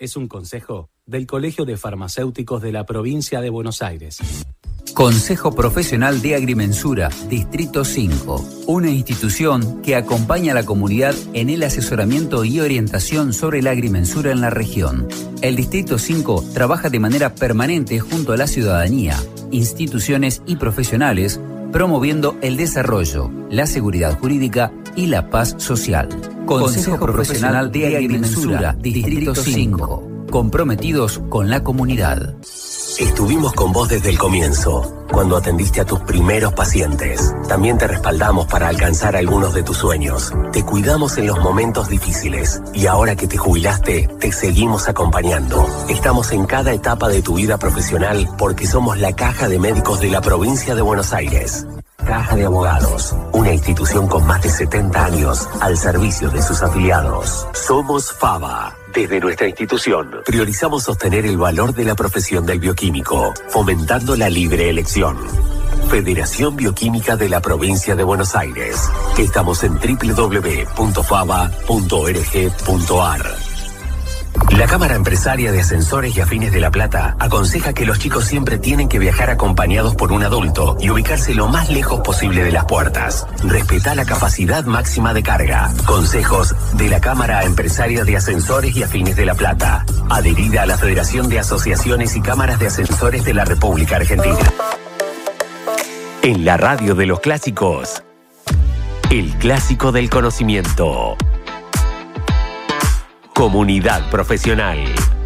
es un consejo del Colegio de Farmacéuticos de la Provincia de Buenos Aires. Consejo Profesional de Agrimensura, Distrito 5, una institución que acompaña a la comunidad en el asesoramiento y orientación sobre la agrimensura en la región. El Distrito 5 trabaja de manera permanente junto a la ciudadanía, instituciones y profesionales, promoviendo el desarrollo, la seguridad jurídica y la paz social. Consejo Profesional de Agrimensura, Distrito 5, comprometidos con la comunidad. Estuvimos con vos desde el comienzo, cuando atendiste a tus primeros pacientes. También te respaldamos para alcanzar algunos de tus sueños. Te cuidamos en los momentos difíciles. Y ahora que te jubilaste, te seguimos acompañando. Estamos en cada etapa de tu vida profesional porque somos la Caja de Médicos de la Provincia de Buenos Aires. Caja de Abogados, una institución con más de 70 años al servicio de sus afiliados. Somos FABA. Desde nuestra institución, priorizamos sostener el valor de la profesión del bioquímico, fomentando la libre elección. Federación Bioquímica de la Provincia de Buenos Aires. Estamos en www.faba.org.ar. La Cámara Empresaria de Ascensores y Afines de La Plata aconseja que los chicos siempre tienen que viajar acompañados por un adulto y ubicarse lo más lejos posible de las puertas. Respetá la capacidad máxima de carga. Consejos de la Cámara Empresaria de Ascensores y Afines de La Plata, adherida a la Federación de Asociaciones y Cámaras de Ascensores de la República Argentina. En la radio de los clásicos, el clásico del conocimiento. Comunidad Profesional.